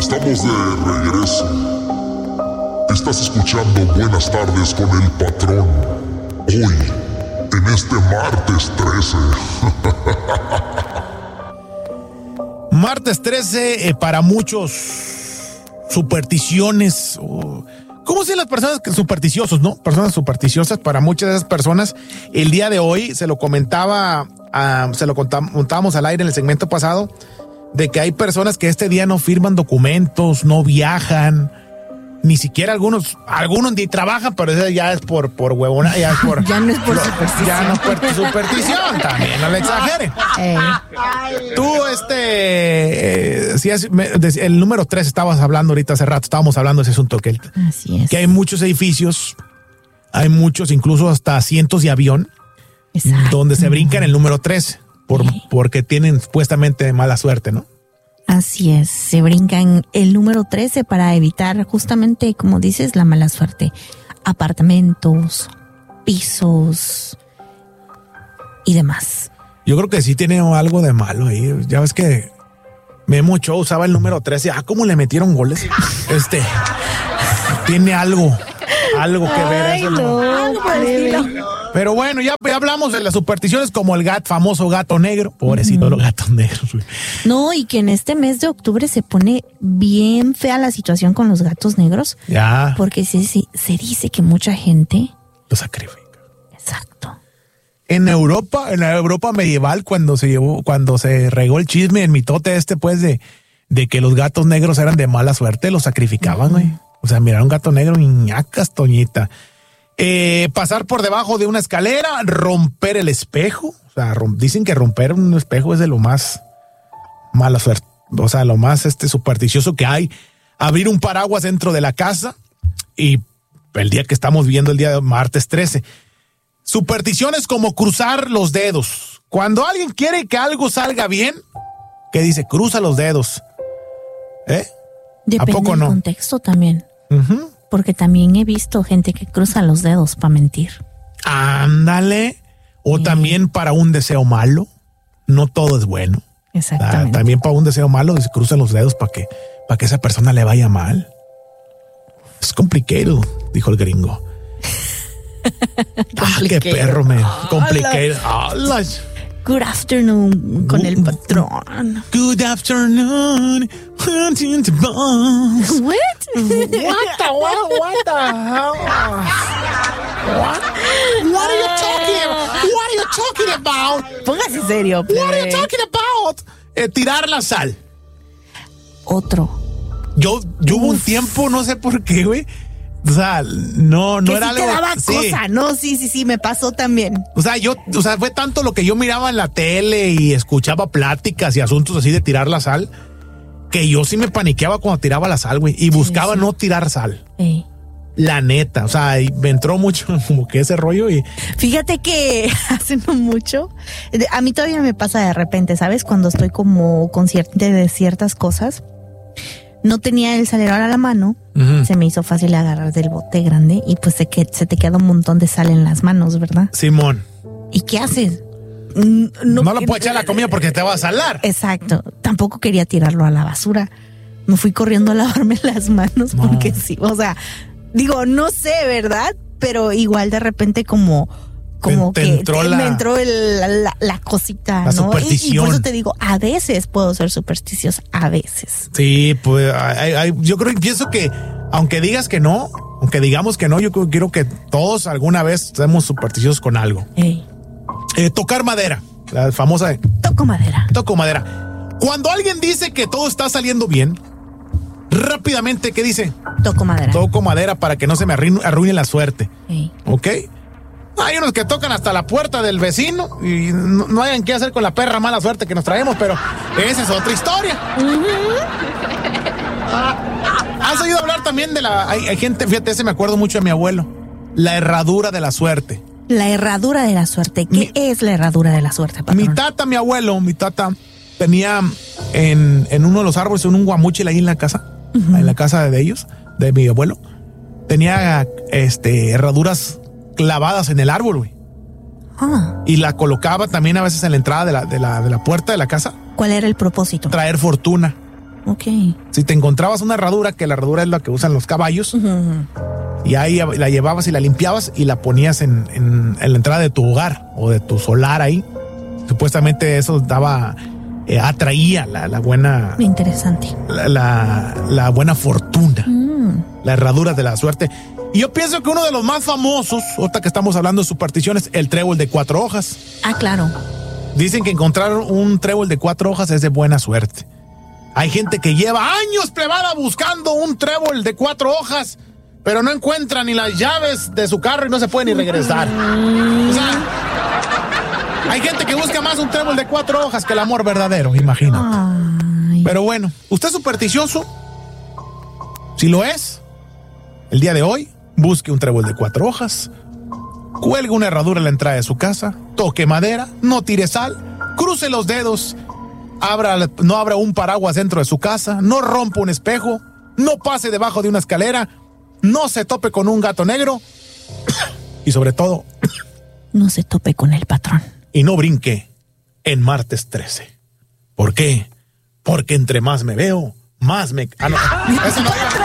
Estamos de regreso. Estás escuchando Buenas Tardes con el Patrón. Hoy, en este martes 13. Martes 13, para muchos, supersticiones. ¿Cómo se las personas supersticiosos, no? Personas supersticiosas, para muchas de esas personas, el día de hoy se lo contábamos al aire en el segmento pasado, de que hay personas que este día no firman documentos, no viajan, ni siquiera algunos ni trabajan, pero eso ya es por huevona, ya es por... Ya no es por superstición. Ya no es por superstición, también, no le exagere. Tú, el número 3 estabas hablando ahorita hace rato, estábamos hablando de ese asunto, Así es. que hay muchos edificios, hay muchos, incluso hasta asientos de avión, Exacto. donde se brincan el número 3, porque tienen supuestamente mala suerte, ¿no? Así es, se brincan el número 13 para evitar justamente, como dices, la mala suerte. Apartamentos, pisos y demás. Yo creo que sí tiene algo de malo ahí. Ya ves que Memo Ochoa usaba el número 13. ¿Cómo le metieron goles? Tiene algo que ver. Ay, eso, no, Pero bueno, ya hablamos de las supersticiones como el famoso gato negro. Pobrecito los gatos negros. No, y que en este mes de octubre se pone bien fea la situación con los gatos negros. Ya. Porque se dice que mucha gente Lo sacrifica. Exacto. En la Europa medieval, cuando se regó el chisme, el mitote pues de que los gatos negros eran de mala suerte, los sacrificaban, güey. O sea, mirar un gato negro, ñacas, Toñita. Pasar por debajo de una escalera, romper el espejo. O sea, dicen que romper un espejo es de lo más mala suerte. O sea, lo más supersticioso que hay. Abrir un paraguas dentro de la casa. Y el día que estamos viendo, el día de martes 13. Supersticiones como cruzar los dedos. Cuando alguien quiere que algo salga bien, ¿qué dice? Cruza los dedos. Depende ¿A poco no? del contexto también. Uh-huh. Porque también he visto gente que cruza los dedos para mentir. Ándale. O también para un deseo malo. No todo es bueno. Exactamente. También para un deseo malo se cruzan los dedos para que esa persona le vaya mal. Es complicado, dijo el gringo. Qué perro, me complicado. Good afternoon con el patrón. Good afternoon. What? What the hell? What are you talking about? Póngase serio, plebe. What are you talking about? Tirar la sal. Otro. Yo hubo un tiempo, no sé por qué, güey. O sea, no que era sí algo. Te daba cosa, no, sí, me pasó también. O sea, fue tanto lo que yo miraba en la tele y escuchaba pláticas y asuntos así de tirar la sal, que yo sí me paniqueaba cuando tiraba la sal, güey, y buscaba no tirar sal. La neta, o sea, me entró mucho como que ese rollo y... Fíjate que hace no mucho, a mí todavía me pasa de repente, ¿sabes? Cuando estoy como consciente de ciertas cosas, no tenía el salero a la mano, se me hizo fácil agarrar del bote grande y pues se te queda un montón de sal en las manos, ¿verdad? Simón. ¿Y qué haces? No lo puedo echar a la comida porque te va a salar. Exacto. Tampoco quería tirarlo a la basura. Me fui corriendo a lavarme las manos porque sí, o sea, digo, no sé, ¿verdad? Pero igual de repente como te que entró me entró la cosita, la ¿no? superstición. Y por eso te digo, a veces puedo ser supersticiosa, a veces. Sí, pues yo pienso que aunque digas que no, aunque digamos que no, yo quiero que todos alguna vez seamos supersticiosos con algo. Tocar madera, la famosa Toco madera. Toco madera. Cuando alguien dice que todo está saliendo bien, rápidamente, ¿qué dice? Toco madera. Toco madera para que no se me arruine la suerte. ¿Ok? Hay unos que tocan hasta la puerta del vecino y no hayan qué hacer con la perra mala suerte que nos traemos, pero esa es otra historia. ¿Has oído hablar también de hay gente, fíjate, me acuerdo mucho de mi abuelo, la herradura de la suerte? La herradura de la suerte. ¿Qué es la herradura de la suerte, patrón? Mi tata tenía en uno de los árboles un guamuchil ahí en la casa, en la casa de ellos, de mi abuelo. Tenía herraduras clavadas en el árbol, güey. Y la colocaba también a veces en la entrada de la puerta de la casa. ¿Cuál era el propósito? Traer fortuna. Ok. Si te encontrabas una herradura, que la herradura es la que usan los caballos, y ahí la llevabas y la limpiabas y la ponías en la entrada de tu hogar o de tu solar ahí. Supuestamente eso daba, atraía la buena... Interesante. La buena fortuna. La herradura de la suerte. Y yo pienso que uno de los más famosos, ahorita que estamos hablando de supersticiones, el trébol de 4 hojas. Ah, claro. Dicen que encontrar un trébol de 4 hojas es de buena suerte. Hay gente que lleva años, plebada, buscando un trébol de 4 hojas, pero no encuentra ni las llaves de su carro y no se puede ni regresar. O sea, hay gente que busca más un trébol de 4 hojas que el amor verdadero, imagínate. Ay. Pero bueno, ¿usted es supersticioso? Si lo es, el día de hoy, busque un trébol de 4 hojas, cuelgue una herradura en la entrada de su casa, toque madera, no tire sal, cruce los dedos, no abra un paraguas dentro de su casa, no rompa un espejo, no pase debajo de una escalera, no se tope con un gato negro y sobre todo, no se tope con el patrón. Y no brinque en martes 13. ¿Por qué? Porque entre más me veo, más me... Ah, no, eso no digo.